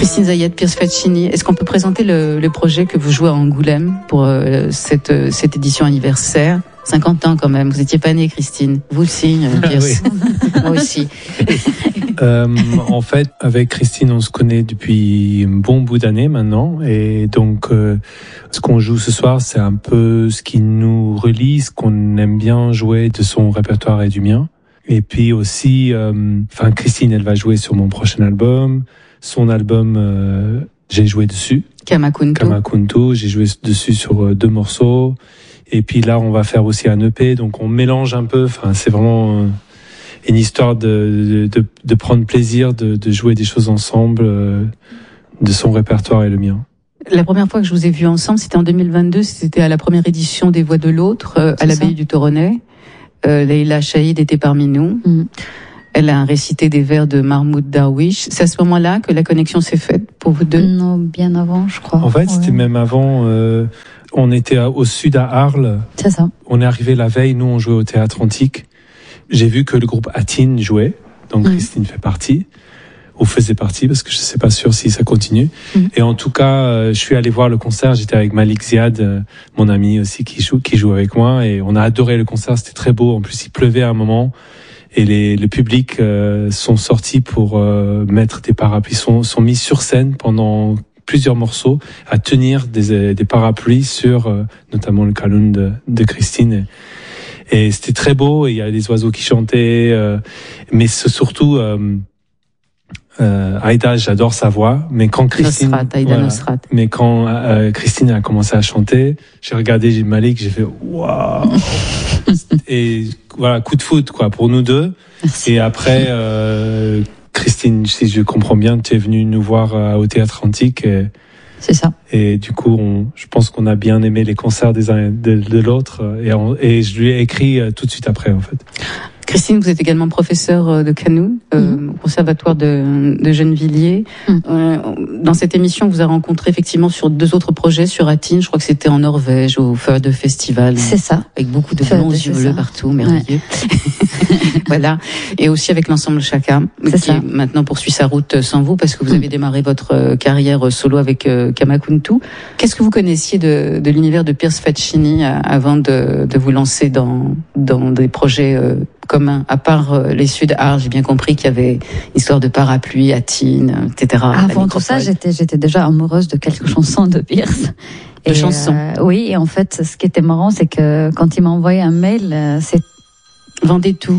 Christine Zayed, Pierce Faccini, est-ce qu'on peut présenter le projet que vous jouez à Angoulême pour cette édition anniversaire? 50 ans quand même, vous étiez pas née, Christine. Vous aussi, Pierce. Oui. Moi aussi. En fait, avec Christine, on se connaît depuis un bon bout d'années maintenant. Et donc, ce qu'on joue ce soir, c'est un peu ce qui nous relie, ce qu'on aime bien jouer de son répertoire et du mien. Et puis aussi, Christine, elle va jouer sur mon prochain album. Son album, j'ai joué dessus. Kamakuntu. J'ai joué dessus sur 2 morceaux. Et puis là, on va faire aussi un EP. Donc, on mélange un peu. Enfin, c'est vraiment une histoire de prendre plaisir, de jouer des choses ensemble, de son répertoire et le mien. La première fois que je vous ai vu ensemble, c'était en 2022. C'était à la première édition des Voix de l'Autre, à l'abbaye du Toronnet. Leïla Chahid était parmi nous. Elle a récité des vers de Mahmoud Darwish. C'est à ce moment-là que la connexion s'est faite pour vous deux? Non, bien avant, je crois. En fait, c'était même avant. On était au sud à Arles. C'est ça. On est arrivé la veille. Nous, on jouait au Théâtre Antique. J'ai vu que le groupe Atine jouait. Donc, Christine fait partie. Ou faisait partie, parce que je ne sais pas sûr si ça continue. Et en tout cas, je suis allé voir le concert. J'étais avec Malik Ziad, mon ami aussi, qui joue avec moi. Et on a adoré le concert. C'était très beau. En plus, il pleuvait à un moment. Et le public sont sortis pour mettre des parapluies, sont mis sur scène pendant plusieurs morceaux à tenir des parapluies sur notamment le Kaloun de Christine. Et c'était très beau. Et il y a des oiseaux qui chantaient, mais c'est surtout Aïda, j'adore sa voix, mais quand Christine, mais quand Christine a commencé à chanter, j'ai regardé Malik, j'ai fait waouh. Et voilà, coup de foot quoi pour nous deux. Merci. Et après Christine, si je comprends bien, tu es venue nous voir au Théâtre Antique. C'est ça. Et du coup, je pense qu'on a bien aimé les concerts des uns de l'autre. Et je lui ai écrit tout de suite après, en fait. Christine, vous êtes également professeure de Kanoun, au conservatoire de Gennevilliers. Dans cette émission, on vous a rencontré effectivement sur 2 autres projets, sur Atine, je crois que c'était en Norvège, au Feuille Festival. C'est ça. Avec beaucoup de blonds yeux bleus partout, merveilleux. Ouais. Voilà. Et aussi avec l'ensemble Chaka, qui maintenant poursuit sa route sans vous, parce que vous avez démarré votre carrière solo avec Kamakuntu. Qu'est-ce que vous connaissiez de l'univers de Pierce Faccini avant de vous lancer dans des projets commun, à part les Sud Arles, j'ai bien compris qu'il y avait histoire de parapluie, Atine, etc. Avant tout ça, j'étais déjà amoureuse de quelques chansons de Pierce. Chansons. Oui, et en fait, ce qui était marrant, c'est que quand il m'a envoyé un mail, vendez tout.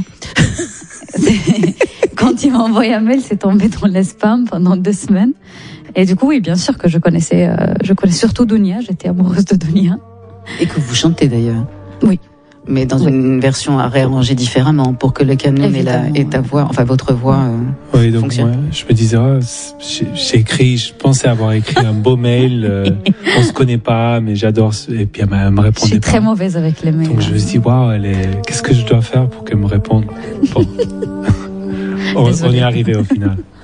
Quand il m'a envoyé un mail, c'est tombé dans les spams pendant 2 semaines. Et du coup, oui, bien sûr que je connaissais surtout Dounia. J'étais amoureuse de Dounia. Et que vous chantez d'ailleurs. Oui. Mais dans une version à réarranger différemment pour que le canon et ta voix, enfin votre voix fonctionne. Moi, je me disais, je pensais avoir écrit un beau mail, on se connaît pas, mais j'adore, et puis elle me répondait pas. Je suis très mauvaise avec les mails. Donc je me suis dit, qu'est-ce que je dois faire pour qu'elle me réponde? Bon. On y est arrivé au final.